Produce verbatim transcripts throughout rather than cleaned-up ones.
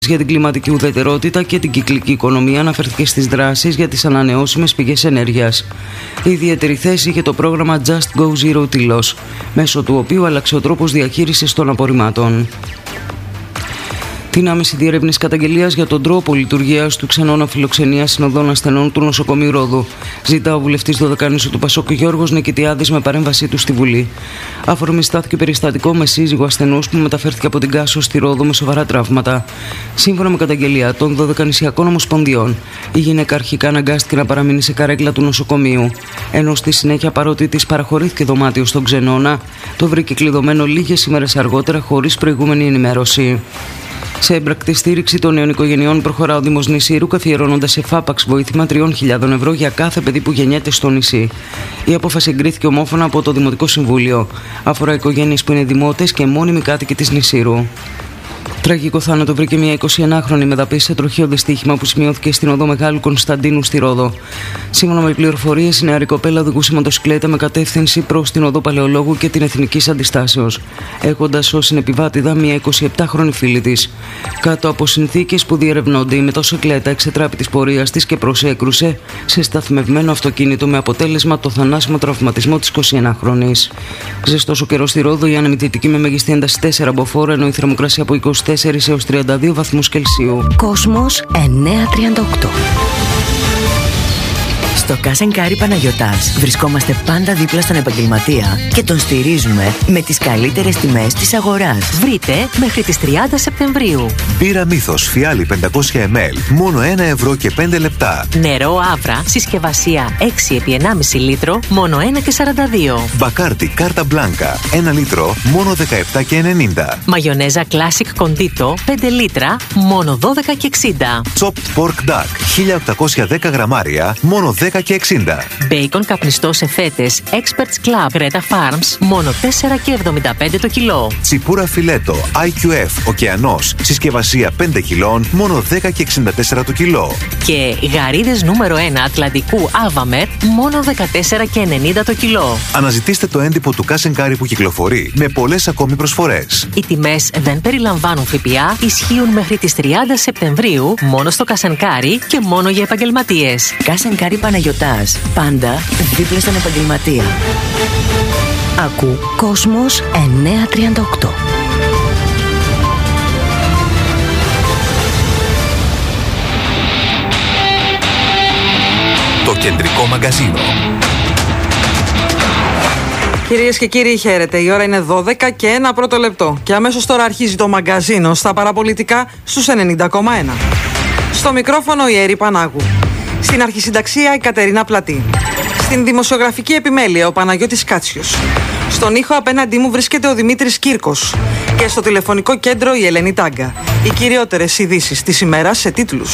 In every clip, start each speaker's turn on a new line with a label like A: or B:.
A: για την κλιματική ουδετερότητα και την κυκλική οικονομία αναφέρθηκε στις δράσεις για τις ανανεώσιμες πηγές ενέργειας. Ιδιαίτερη θέση είχε το πρόγραμμα Just Go Zero Tilos, μέσω του οποίου άλλαξε ο τρόπος διαχείρισης των απορριμμάτων. Την άμεση διερεύνηση καταγγελίας για τον τρόπο λειτουργίας του ξενώνα φιλοξενίας συνοδών ασθενών του νοσοκομείου Ρόδου ζητά ο βουλευτής Δωδεκάνησου του Πασόκ Γιώργος Νικητιάδης με παρέμβασή του στη Βουλή. Αφορμή στάθηκε περιστατικό με σύζυγο ασθενούς που μεταφέρθηκε από την Κάσο στη Ρόδο με σοβαρά τραύματα. Σύμφωνα με καταγγελία των Δωδεκανησιακών Ομοσπονδιών, η γυναίκα αρχικά αναγκάστηκε να παραμείνει σε καρέκλα του νοσοκομείου, ενώ στη συνέχεια, παρότι της παραχωρήθηκε δωμάτιο στον ξενώνα, το βρήκε κλειδωμένο λίγες ημέρες αργότερα χωρίς προηγούμενη ενημέρωση. Σε έμπρακτη στήριξη των νέων οικογενειών προχωρά ο Δήμος Νησίρου, καθιερώνοντας σε φάπαξ βοήθημα τριών χιλιάδων ευρώ για κάθε παιδί που γεννιέται στο νησί. Η απόφαση εγκρίθηκε ομόφωνα από το Δημοτικό Συμβούλιο. Αφορά οικογένειες που είναι δημότες και μόνιμοι κάτοικοι της Νησίρου. Τραγικό θάνατο βρήκε μια εικοσιενάχρονη μεδαπή σε τροχαίο δυστύχημα που σημειώθηκε στην οδό Μεγάλου Κωνσταντίνου στη Ρόδο. Σύμφωνα με πληροφορίες, η νεαρή κοπέλα οδηγούσε μοτοσυκλέτα με κατεύθυνση προς την οδό Παλαιολόγου και την Εθνικής Αντιστάσεως, έχοντας ως συνεπιβάτηδα μια εικοσιεπτάχρονη φίλη της. Κάτω από συνθήκες που διερευνώνται, η μοτοσυκλέτα εξετράπη της πορείας της και προσέκρουσε σε σταθμευμένο αυτοκίνητο με αποτέλεσμα το θανάσιμο τραυματισμό της εικοσιενάχρονης. Ζεστός ο καιρός στη Ρόδο, η ανεμητική με μέγιστη ένταση τέσσερα μποφόρ, ενώ η θερμοκρασία από είκοσι τέσσερα έως τριάντα δύο βαθμούς Κελσίου.
B: Κόσμος εννιακόσια τριάντα οκτώ. Στο Cash and Carry Παναγιωτάς βρισκόμαστε πάντα δίπλα στον επαγγελματία και τον στηρίζουμε με τις καλύτερες τιμές της αγοράς.
C: Βρείτε μέχρι τις τριάντα Σεπτεμβρίου.
D: Μπύρα Μύθος φιάλι πεντακόσια μιλιλίτρα, μόνο ένα ευρώ και πέντε λεπτά.
C: Νερό Άβρα, συσκευασία έξι επί ενάμιση λίτρο, μόνο ένα και σαράντα δύο.
D: Μπακάρτι Κάρτα Μπλάνκα, ένα λίτρο, μόνο δεκαεπτά και ενενήντα.
C: Μαγιονέζα Classic Condito, πέντε λίτρα, μόνο δώδεκα και εξήντα.
D: Chopped Pork Duck, χίλια οκτακόσια δέκα γραμμάρια, μόνο δέκα και εξήντα.
C: Μπέικον καπνιστό σε φέτες Experts Club Greta Farms, μόνο τέσσερα και εβδομήντα πέντε το κιλό.
D: Τσιπούρα φιλέτο άι κιου εφ Ωκεανός, συσκευασία πέντε κιλών, μόνο δέκα και εξήντα τέσσερα το κιλό.
C: Και γαρίδες νούμερο ένα Ατλαντικού Άβαμερ, μόνο δεκατέσσερα και ενενήντα το κιλό.
D: Αναζητήστε το έντυπο του Cash and Carry που κυκλοφορεί με πολλές ακόμη προσφορές.
C: Οι τιμές δεν περιλαμβάνουν ΦΠΑ, ισχύουν μέχρι τις τριάντα Σεπτεμβρίου, μόνο στο Cash and Carry και μόνο για επαγγελματίες.
B: Cash and Carry Παναγιωτάς, πάντα δίπλα στον επαγγελματία. Ακού Κόσμος εννιακόσια τριάντα οκτώ.
D: Το κεντρικό μαγκαζίνο.
E: Κυρίες και κύριοι, χαίρετε. Η ώρα είναι δώδεκα και ένα πρώτο λεπτό. Και αμέσως τώρα αρχίζει το μαγκαζίνο στα παραπολιτικά στους ενενήντα κόμμα ένα. Στο μικρόφωνο η Έρη Πανάγου. Στην αρχισυνταξία η Κατερίνα Πλατή. Στην δημοσιογραφική επιμέλεια ο Παναγιώτης Κάτσιος. Στον ήχο απέναντί μου βρίσκεται ο Δημήτρης Κύρκος. Και στο τηλεφωνικό κέντρο η Ελένη Τάγκα. Οι κυριότερες ειδήσεις της ημέρας σε τίτλους.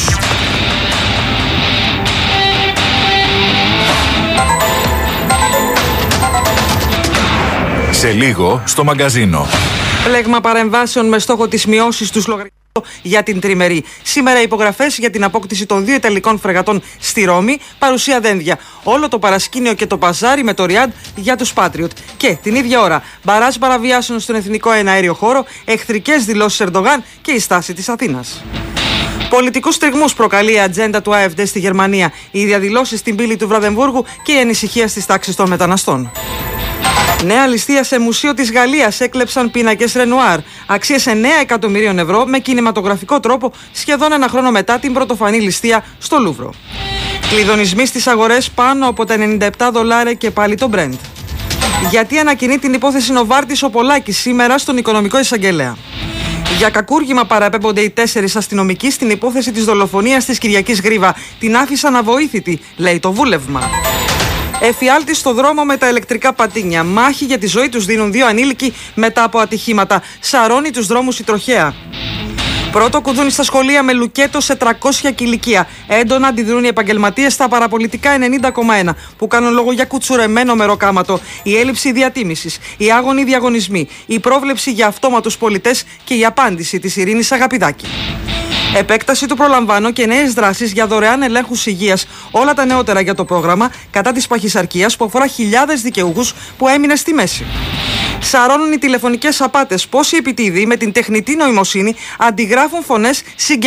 D: Σε λίγο στο μαγκαζίνο.
E: Πλέγμα παρεμβάσεων με στόχο τις μειώσεις τους λογαριασμούς για την τριμερή. Σήμερα υπογραφές για την απόκτηση των δύο ιταλικών φρεγατών στη Ρώμη. Παρουσία δένδια. Όλο το παρασκήνιο και το παζάρι με το Ριάντ για τους Patriot. Και την ίδια ώρα μπαράζ παραβιάσεων στον εθνικό εναέριο χώρο, εχθρικές δηλώσεις Ερντογάν και η στάση της Αθήνας. Πολιτικούς τριγμούς προκαλεί η ατζέντα του έι εφ ντι στη Γερμανία, οι διαδηλώσεις στην πύλη του Βραδεμβούργου και η ανησυχία στις τάξεις των μεταναστών. Νέα ληστεία σε μουσείο της Γαλλίας, έκλεψαν πίνακες Ρενουάρ, αξίες εννέα εκατομμυρίων ευρώ με κινηματογραφικό τρόπο σχεδόν ένα χρόνο μετά την πρωτοφανή ληστεία στο Λούβρο. Κλειδονισμοί στις αγορές πάνω από τα ενενήντα επτά δολάρια και πάλι το Brent. Γιατί ανακοινεί την υπόθεση Νοβάρτης ο Πολάκης σήμερα στον Οικονομικό Εισαγγελέα. Για κακούργημα παραπέμπονται οι τέσσερις αστυνομικοί στην υπόθεση της δολοφονίας της Κυριακής Γρίβα. Την άφησαν αβοήθητη, λέει το βούλευμα. Εφιάλτης στο δρόμο με τα ηλεκτρικά πατίνια. Μάχη για τη ζωή τους δίνουν δύο ανήλικοι μετά από ατυχήματα. Σαρώνει τους δρόμους η τροχέα. Πρώτο κουδούνι στα σχολεία με λουκέτο σε τριακόσια κηλικία. Έντονα αντιδρούν οι επαγγελματίες στα παραπολιτικά ενενήντα κόμμα ένα που κάνουν λόγο για κουτσουρεμένο μεροκάματο. Η έλλειψη διατίμησης, οι άγονοι διαγωνισμοί, η πρόβλεψη για αυτόματους πολιτές και η απάντηση της Ειρήνης Αγαπηδάκη. Επέκταση του προλαμβάνω και νέες δράσεις για δωρεάν ελέγχους υγείας. Όλα τα νεότερα για το πρόγραμμα κατά της παχυσαρκίας που αφορά χιλιάδες δικαιούχους που έμεινε στη μέση. Σαρώνουν οι τηλεφωνικές απάτες. Πώς οι επιτίδιοι με την τεχνητή νοημοσύνη αντιγράφουν φωνές συγκεκριμένων